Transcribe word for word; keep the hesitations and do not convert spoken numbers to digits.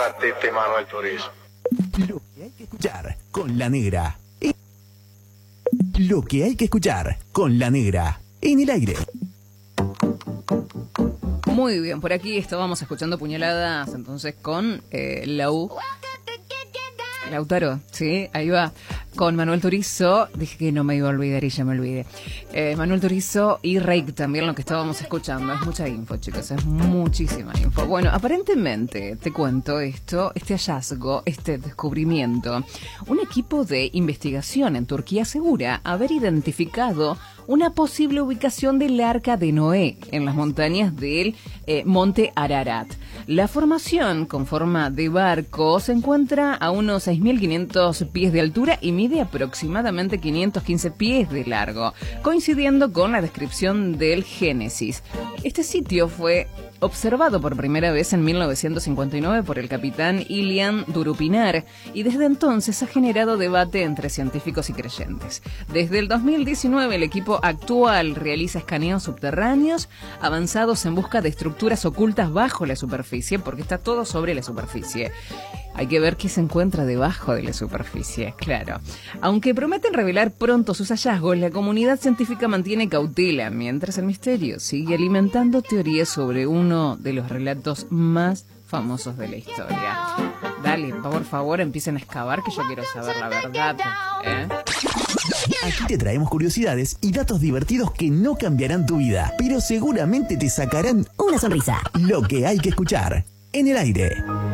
para Tete Manuel Turizo. Lo que hay que escuchar con la negra. Lo que hay que escuchar con la negra. En el aire. Muy bien, por aquí estábamos escuchando Puñaladas, entonces con eh, Lau... Lautaro, sí, ahí va. Con Manuel Turizo, dije que no me iba a olvidar y ya me olvidé. Eh, Manuel Turizo y Reik también lo que estábamos escuchando. Es mucha info, chicos, es muchísima info. Bueno, aparentemente, te cuento esto, este hallazgo, este descubrimiento. Un equipo de investigación en Turquía asegura haber identificado una posible ubicación del Arca de Noé en las montañas del eh, Monte Ararat. La formación, con forma de barco, se encuentra a unos seis mil quinientos pies de altura y mide aproximadamente quinientos quince pies de largo, coincidiendo con la descripción del Génesis. Este sitio fue observado por primera vez en mil novecientos cincuenta y nueve por el capitán Ilian Durupinar y desde entonces ha generado debate entre científicos y creyentes. Desde el dos mil diecinueve el equipo actual realiza escaneos subterráneos avanzados en busca de estructuras ocultas bajo la superficie, porque está todo sobre la superficie. Hay que ver qué se encuentra debajo de la superficie, claro. Aunque prometen revelar pronto sus hallazgos, la comunidad científica mantiene cautela, mientras el misterio sigue alimentando teorías sobre uno de los relatos más famosos de la historia. Dale, por favor, empiecen a excavar, que yo quiero saber la verdad, ¿eh? Aquí te traemos curiosidades y datos divertidos que no cambiarán tu vida, pero seguramente te sacarán una sonrisa. Lo que hay que escuchar en el aire.